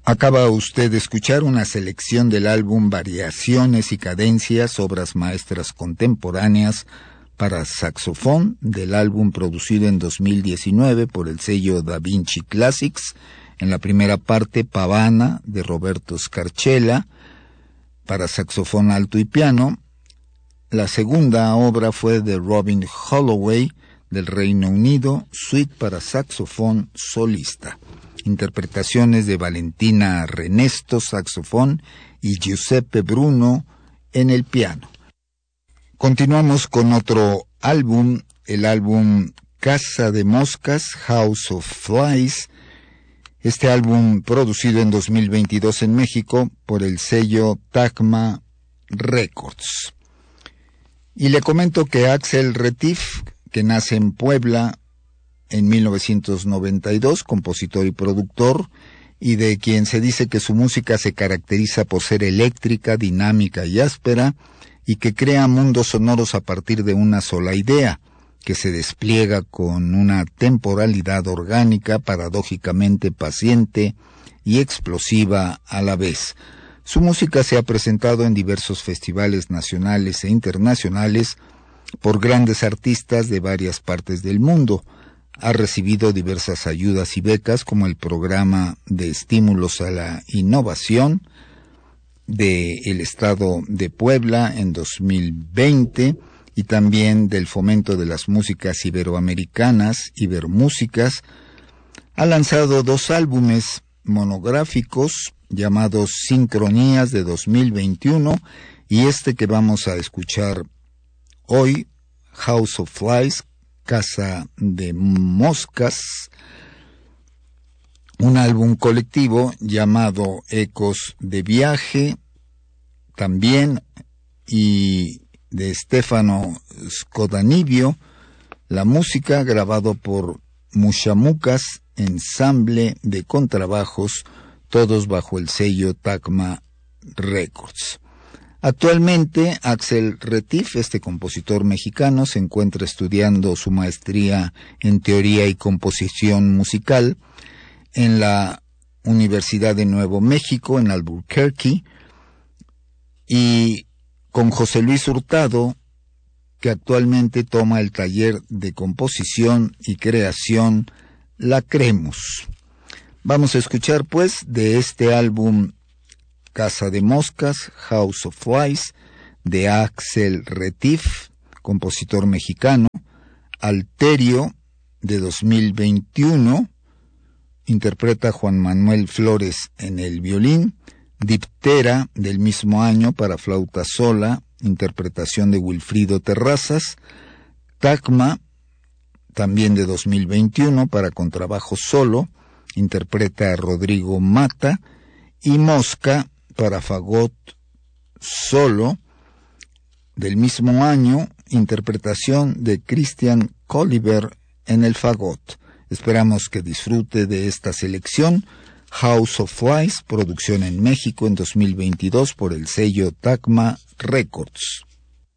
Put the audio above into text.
Acaba usted de escuchar una selección del álbum Variaciones y Cadencias, obras maestras contemporáneas para saxofón, del álbum producido en 2019 por el sello Da Vinci Classics. En la primera parte, Pavana, de Roberto Scarcella, para saxofón alto y piano. La segunda obra fue de Robin Holloway, del Reino Unido, suite para saxofón solista. Interpretaciones de Valentina Renesto, saxofón, y Giuseppe Bruno en el piano. Continuamos con otro álbum, el álbum Casa de Moscas, House of Flies. Este álbum producido en 2022 en México por el sello Tacma Records. Y le comento que Axel Retief, que nace en Puebla en 1992, compositor y productor, y de quien se dice que su música se caracteriza por ser eléctrica, dinámica y áspera, y que crea mundos sonoros a partir de una sola idea, que se despliega con una temporalidad orgánica, paradójicamente paciente y explosiva a la vez. Su música se ha presentado en diversos festivales nacionales e internacionales por grandes artistas de varias partes del mundo. Ha recibido diversas ayudas y becas, como el Programa de Estímulos a la Innovación del Estado de Puebla en 2020, y también del Fomento de las Músicas Iberoamericanas, Ibermúsicas. Ha lanzado 2 álbumes monográficos llamados Sincronías de 2021 y este que vamos a escuchar hoy, House of Flies, Casa de Moscas, un álbum colectivo llamado Ecos de Viaje, también, y de Stefano Scodanibio, la música grabado por Mushamucas, ensamble de contrabajos, todos bajo el sello Tacma Records. Actualmente, Axel Retief, este compositor mexicano, se encuentra estudiando su maestría en teoría y composición musical en la Universidad de Nuevo México, en Albuquerque, y con José Luis Hurtado, que actualmente toma el taller de composición y creación Lacremus. Vamos a escuchar, pues, de este álbum Casa de Moscas, House of Flies, de Axel Retief, compositor mexicano, Alterio, de 2021, interpreta Juan Manuel Flores en el violín, Diptera, del mismo año, para flauta sola, interpretación de Wilfrido Terrazas, Tacma, también de 2021, para contrabajo solo, interpreta a Rodrigo Mata, y Mosca, para fagot solo, del mismo año, interpretación de Christian Colliver en el fagot. Esperamos que disfrute de esta selección, House of Flies, producción en México en 2022 por el sello Tacma Records.